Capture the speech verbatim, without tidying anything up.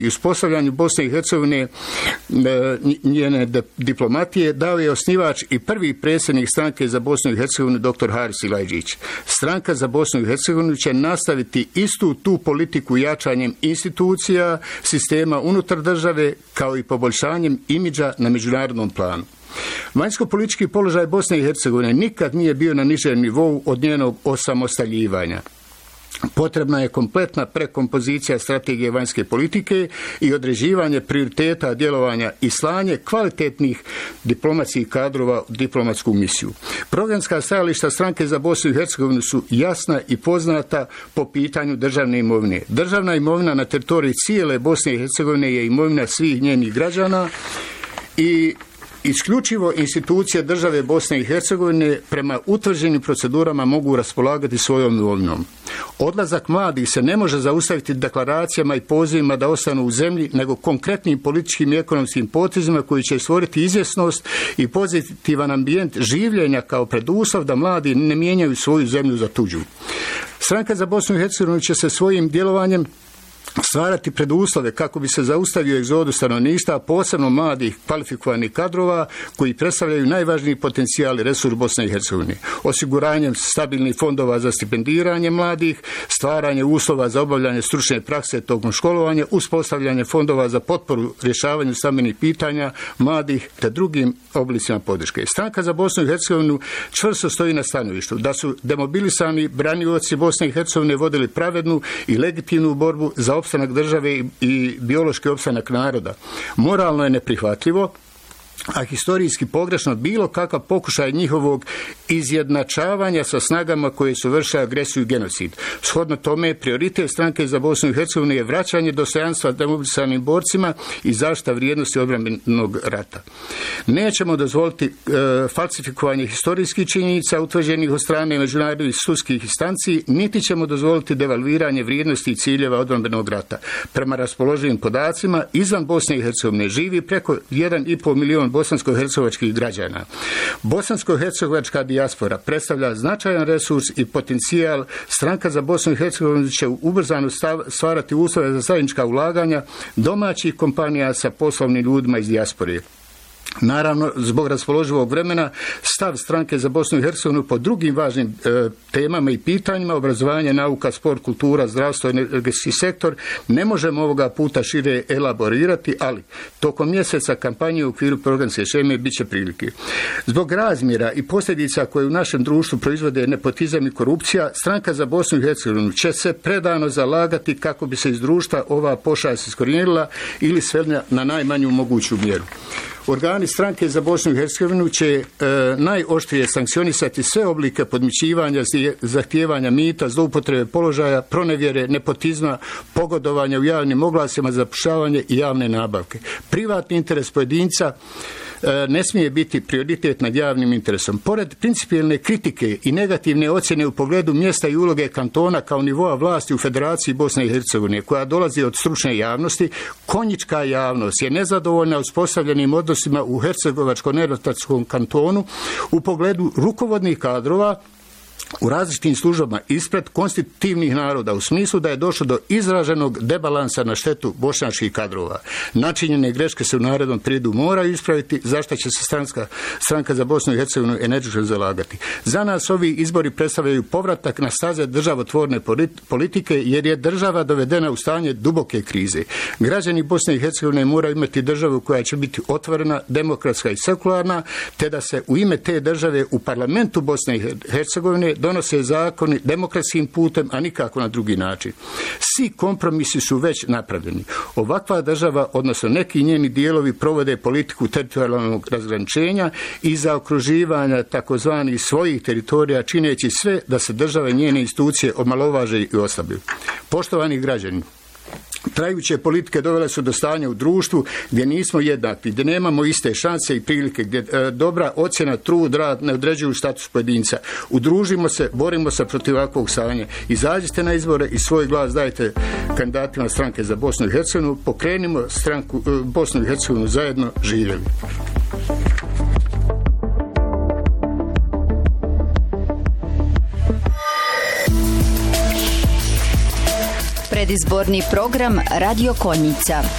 i uspostavljanju Bosne i Hercegovine njene diplomatije dao je osnivač i prvi predsjednik stranke za Bosnu i Hercegovinu doktor Haris Silajdžić. Stranka za Bosnu i Hercegovinu će nastaviti istu tu politiku jačanjem institucija, sistema unutar države, kao i poboljšanjem imidža na međunarodnom planu. Vanjsko-politički položaj Bosne i Hercegovine nikad nije bio na nižem nivou od njenog osamostaljivanja. Potrebna je kompletna prekompozicija strategije vanjske politike i određivanje prioriteta djelovanja i slanje kvalitetnih diplomatskih kadrova u diplomatsku misiju. Programska stajališta stranke za Bosnu i Hercegovinu su jasna i poznata po pitanju državne imovine. Državna imovina na teritoriji cijele Bosne i Hercegovine je imovina svih njenih građana i isključivo institucije države Bosne i Hercegovine prema utvrđenim procedurama mogu raspolagati svojom imovinom. Odlazak mladih se ne može zaustaviti deklaracijama i pozivima da ostanu u zemlji, nego konkretnim političkim i ekonomskim potezima koji će stvoriti izvjesnost i pozitivan ambijent življenja kao preduslov da mladi ne mijenjaju svoju zemlju za tuđu. Stranka za Bosnu i Hercegovinu će se svojim djelovanjem stvarati preduslove kako bi se zaustavio egzodus stanovništva, posebno mladih kvalifikovanih kadrova koji predstavljaju najvažniji potencijal i resurs Bosne i Hercegovine. Osiguranjem stabilnih fondova za stipendiranje mladih, stvaranje uslova za obavljanje stručne prakse tokom školovanja, uspostavljanje fondova za potporu rješavanju stambenih pitanja mladih te drugim oblicima podrške. Stranka za Bosnu i Hercegovinu čvrsto stoji na stanovištu da su demobilisani branioci Bosne i Hercegovine vodili pravednu i legitimnu borbu za opstanak države i biološki opstanak naroda. Moralno je neprihvatljivo, a historijski pogrešno bilo kakav pokušaj njihovog izjednačavanja sa snagama koje su vršile agresiju i genocid. Shodno tome, prioritet stranke za Bosnu i Hercegovinu je vraćanje dostojanstva demobilisanim borcima i zaštita vrijednosti odbrambenog rata. Nećemo dozvoliti e, falsifikovanje historijskih činjenica utvrđenih od strane međunarodnih sudskih instanci, niti ćemo dozvoliti devalviranje vrijednosti i ciljeva odbrambenog rata. Prema raspoloživim podacima, izvan Bosne i Hercegovine živi preko jedan i pol milion bosansko-hercegovačkih građana. Bosansko-hercegovačka dijaspora predstavlja značajan resurs i potencijal. Stranka za Bosnu i Hercegovinu će ubrzano stvarati uslove za zajednička ulaganja domaćih kompanija sa poslovnim ljudima iz dijaspore. Naravno, zbog raspoloživog vremena, stav stranke za Bosnu i Hercegovinu po drugim važnim e, temama i pitanjima, obrazovanje, nauka, sport, kultura, zdravstvo, energetski sektor, ne možemo ovoga puta šire elaborirati, ali tokom mjeseca kampanje u okviru programske šeme bit će prilike. Zbog razmjera i posljedica koje u našem društvu proizvode nepotizam i korupcija, stranka za Bosnu i Hercegovinu će se predano zalagati kako bi se iz društva ova pošast iskorijenila ili svela na najmanju moguću mjeru. Organi stranke za Bosnu i Hercegovinu će e, najoštrije sankcionisati sve oblike podmićivanja, zahtijevanja mita, zloupotrebe položaja, pronevjere, nepotizma, pogodovanja u javnim oglasima, zapošljavanje i javne nabavke. Privatni interes pojedinca e, ne smije biti prioritet nad javnim interesom. Pored principijelne kritike i negativne ocjene u pogledu mjesta i uloge kantona kao nivoa vlasti u Federaciji Bosne i Hercegovine, koja dolazi od stručne javnosti, konjička javnost je nezadovoljna uspostavljenim odnosima u Hercegovačko-neretvanskom kantonu u pogledu rukovodnih kadrova u različitim službama ispred konstitutivnih naroda, u smislu da je došlo do izraženog debalansa na štetu bošnjačkih kadrova. Načinjene greške se u narednom periodu moraju ispraviti, zašto će se stranka, stranka za Bosnu i Hercegovinu energično zalagati. Za nas ovi izbori predstavljaju povratak na staze državotvorne politike, jer je država dovedena u stanje duboke krize. Građani Bosne i Hercegovine moraju imati državu koja će biti otvorena, demokratska i sekularna, te da se u ime te države u parlamentu Bosne i Hercegovine donose zakoni demokratskim putem, a nikako na drugi način. Svi kompromisi su već napravljeni. Ovakva država, odnosno neki njeni dijelovi, provode politiku teritorijalnog razgraničenja i zaokruživanja takozvanih svojih teritorija, čineći sve da se država i njene institucije omalovaže i oslabljuju. Poštovani građani, trajuće politike dovele su do stanja u društvu gdje nismo jednaki, gdje nemamo iste šanse i prilike, gdje e, dobra ocjena, trud, rad ne određuju status pojedinca. Udružimo se, borimo se protiv ovakvog stanja. Izađite na izbore i svoj glas dajte kandidatima stranke za Bosnu i Hercegovinu. Pokrenimo stranku e, Bosnu i Hercegovinu zajedno, živjeli. Predizborni program Radio Konjica.